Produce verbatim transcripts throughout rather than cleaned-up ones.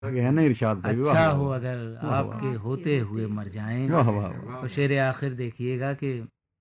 ہے نا ارشاد بھائی، واہ اچھا واہ ہو واہ، اگر واہ آپ واہ کے ہوتے ہوئے مر جائیں. واہ واہ واہ، اور شعر آخر دیکھیے گا کہ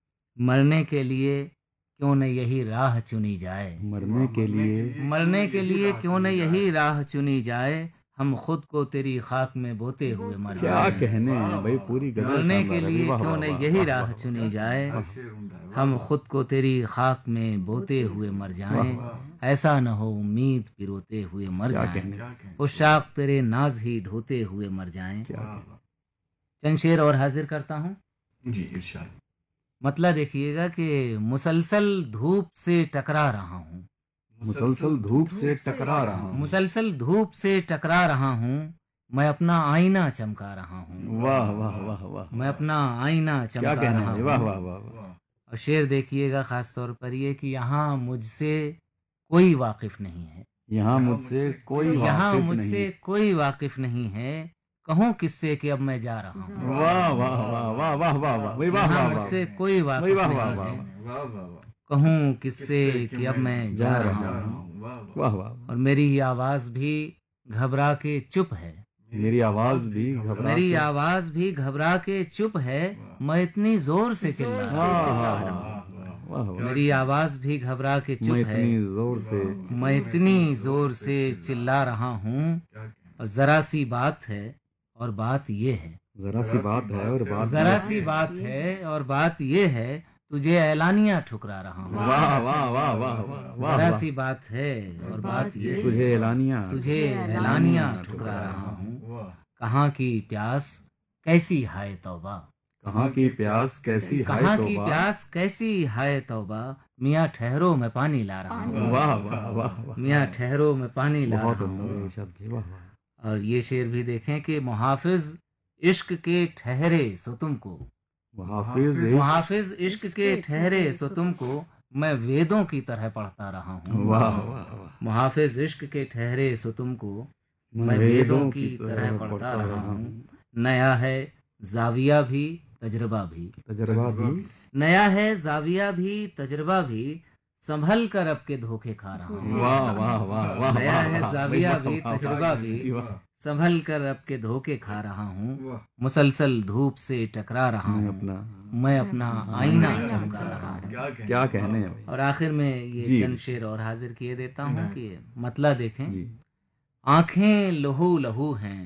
مرنے کے لیے کیوں نہ یہی راہ چنی جائے، مرنے کے لیے مرنے کے لیے کیوں نہ یہی راہ چنی جائے، ہم خود کو تیری خاک میں بوتے ہوئے مر کیا جائیں. کہنے ہیں بھائی، پوری غزل مرنے شاندار کے ہے بھائی، لیے واہ کیوں واہ نہ واہ، یہی واہ راہ واہ چنی جائے، واہ، ہم خود کو تیری خاک میں بوتے ہوئے مر جائیں. ایسا نہ ہو امید پروتے ہوئے مر کیا جائیں، کہنے، عشاق تیرے ناز ہی ڈھوتے ہوئے مر جائیں. کیا کہنے، چند شعر اور حاضر کرتا ہوں. جی ارشاد. مطلب دیکھیے گا کہ مسلسل دھوپ سے ٹکرا رہا ہوں، مسلسل دھوپ سے ٹکرا رہا ہوں، مسلسل دھوپ سے ٹکرا رہا ہوں، میں اپنا آئینہ چمکا رہا ہوں، واہ واہ واہ واہ، میں اپنا آئینہ کیا چمکا کہنے رہا ہیں، واہ ہوں. واہ واہ واہ، اور شعر دیکھیے گا خاص طور پر یہ کہ یہاں مجھ سے کوئی واقف نہیں ہے، یہاں مجھ سے کوئی یہاں واقف مجھ سے نہیں، کوئی واقف نہیں ہے، کہوں کس سے کہ اب میں جا رہا ہوں. واہ واہ واہ واہ واہ واہ واہ، بھائی واہ یہاں واہ مجھ واہ، سے کوئی بھائی واقف واہ واہ نہیں واہ، ہے، واہ واہ واہ، کہوں کس سے کہ اب میں جا رہا ہوں. واہ واہ، اور میری یہ آواز بھی گھبرا کے چپ ہے، میری آواز بھی گھبرا میری کے، آواز بھی گھبرا کے چپ ہے، میں اتنی زور سے چلا رہا واہ ہوں. واہ واہ واہ واہ، میری آواز بھی گھبرا کے میں چپ ہے، اتنی زور سے، میں اتنی زور سے چلا رہا ہوں. اور ذرا سی بات ہے اور بات یہ ہے، ذرا سی بات ہے اور بات ذرا یہ، سی بات ہے اور بات یہ ہے، تجھے اعلانیہ ٹھکرا رہا ہوں. واہ واہ واہ واہ واہ، ذرا واہ سی بات ہے اور بات یہ ہے، تجھے اعلانیہ، تجھے اعلانیہ ٹھکرا رہا ہوں. کہاں کی پیاس کیسی ہائے توبہ، کہاں کی پیاس کیسی ہائے کہاں کی توبہ، پیاس کیسی ہائے توبہ، میاں ٹھہرو میں پانی لا رہا ہوں، واہ واہ واہ واہ، میاں ٹھہرو میں پانی لا بہت رہا عمدہ ہوں. ارشاد بھائی، واہ واہ، اور یہ شعر بھی دیکھیں کہ محافظ عشق کے ٹھہرے سو تم کو، محافظ محافظ عشق کے ٹھہرے سو تم کو، میں ویدوں کی طرح پڑھتا رہا ہوں. واہ واہ واہ، محافظ عشق کے ٹھہرے سو تم کو، میں ویدوں کی طرح پڑھتا رہا ہوں. نیا ہے زاویہ بھی تجربہ بھی، تجربہ بھی، نیا ہے زاویہ بھی تجربہ بھی، سنبھل کر اب کے دھوکے کھا رہا ہوں. واہ واہ واہ واہ، نیا ہے واہ، زاویہ واہ، بھی واہ، تجربہ بھی، واہ، سنبھل کر اب کے دھوکے کھا رہا ہوں. مسلسل دھوپ سے ٹکرا رہا میں ہوں، اپنا، میں اپنا آئینہ چمکا رہا ہوں. کیا کہنے ہیں بھائی، اور آخر میں یہ جی، چند شعر اور حاضر کیے دیتا ہوں کہ مطلب دیکھیں. جی، آنکھیں لہو لہو ہیں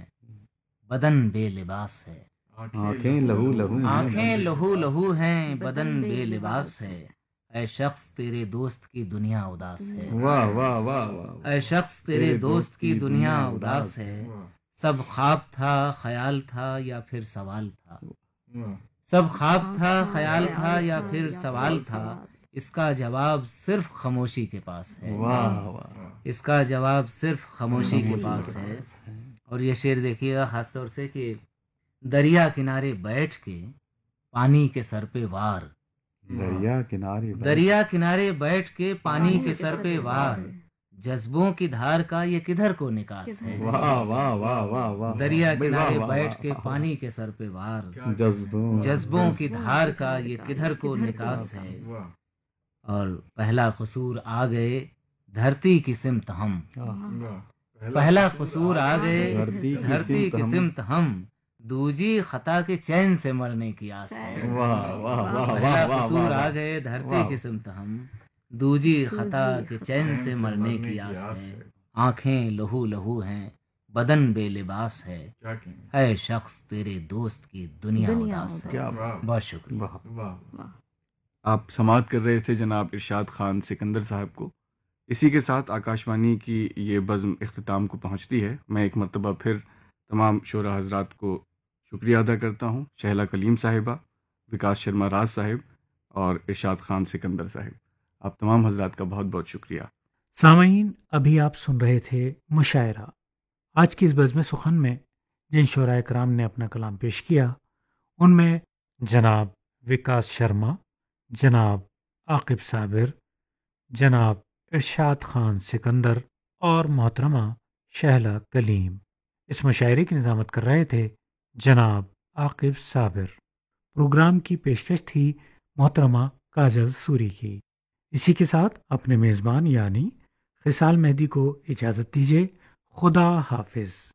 بدن بے لباس ہے، آنکھیں لہو لہو ہیں، آنکھیں لہو لہو ہیں بدن بے لباس ہے، اے شخص تیرے دوست کی دنیا اداس ہے، واہ واہ واہ واہ، اے شخص تیرے دوست کی دنیا اداس ہے، سب خواب تھا خیال تھا یا پھر سوال تھا، سب خواب تھا خیال تھا یا پھر سوال تھا، اس کا جواب صرف خاموشی کے پاس ہے، واہ واہ، اس کا جواب صرف خاموشی کے پاس ہے. اور یہ شعر دیکھیے گا خاص طور سے کہ دریا کنارے بیٹھ کے پانی کے سر پہ وار، دریا کنارے، دریا کنارے بیٹھ کے پانی کے سر پہ وار، جذبوں کی دھار کا یہ کدھر کو نکاس ہے، واہ واہ واہ واہ واہ، دریا بھائی، واہ، کنارے واہ، بیٹھ واہ، کے واہ، پانی کے سر پہ وار، جذبوں، جذبوں کی دھار کا یہ کدھر کو نکاس ہے. اور پہلا قصور آ گئے دھرتی کی سمت ہم، پہلا قصور آ گئے دھرتی کی سمت ہم، دوجی خطا کے چین سے مرنے کی آس ہے. واہ واہ واہ پہلا واہ، قصور واہ، آ گئے دھرتی کی سمت ہم، دوجی خطا کے چین سے مرنے کی آس ہے. آنکھیں لہو لہو ہیں بدن بے لباس ہے، اے شخص تیرے دوست کی دنیا اداس ہے. کیا بہت شکریہ. آپ سماعت کر رہے تھے جناب ارشاد خان سکندر صاحب کو. اسی کے ساتھ آکاشوانی کی یہ بزم اختتام کو پہنچتی ہے. میں ایک مرتبہ پھر تمام شعراء حضرات کو شکریہ ادا کرتا ہوں، شہلا کلیم صاحبہ، وکاس شرما راز صاحب اور ارشاد خان سکندر صاحب. آپ تمام حضرات کا بہت بہت شکریہ. سامعین، ابھی آپ سن رہے تھے مشاعرہ. آج کی اس بزم سخن میں جن شعراء کرام نے اپنا کلام پیش کیا ان میں جناب وکاس شرما، جناب عاقب صابر، جناب ارشاد خان سکندر اور محترمہ شہلا کلیم. اس مشاعرے کی نظامت کر رہے تھے جناب عاقب صابر. پروگرام کی پیشکش تھی محترمہ کاجل سوری کی. اسی کے ساتھ اپنے میزبان یعنی خصال مہدی کو اجازت دیجیے. خدا حافظ.